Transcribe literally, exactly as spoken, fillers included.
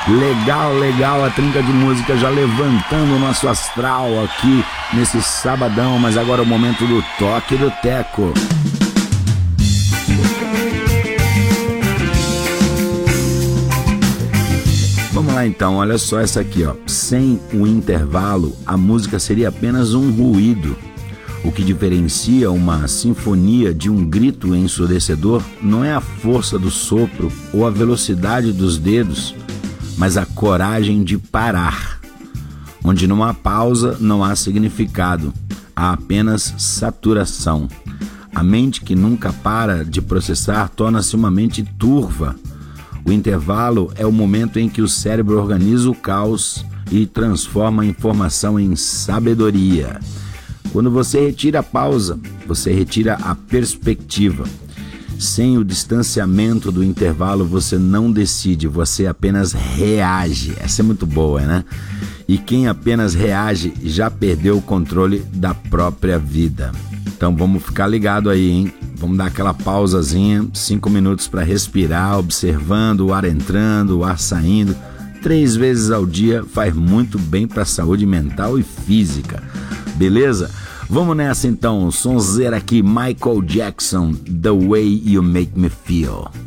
Legal, legal, a trinca de música já levantando o nosso astral aqui nesse sabadão, mas agora é o momento do toque do teco. Vamos lá então, olha só essa aqui, ó. Sem o intervalo, a música seria apenas um ruído. O que diferencia uma sinfonia de um grito ensurdecedor não é a força do sopro ou a velocidade dos dedos, mas a coragem de parar. Onde não há pausa, não há significado, há apenas saturação. A mente que nunca para de processar torna-se uma mente turva. O intervalo é o momento em que o cérebro organiza o caos e transforma a informação em sabedoria. Quando você retira a pausa, você retira a perspectiva. Sem o distanciamento do intervalo, você não decide, você apenas reage. Essa é muito boa, né? E quem apenas reage já perdeu o controle da própria vida. Então vamos ficar ligado aí, hein? Vamos dar aquela pausazinha, cinco minutos para respirar, observando o ar entrando, o ar saindo. Três vezes ao dia faz muito bem para a saúde mental e física. Beleza? Vamos nessa então, sonzeira aqui, Michael Jackson, The Way You Make Me Feel.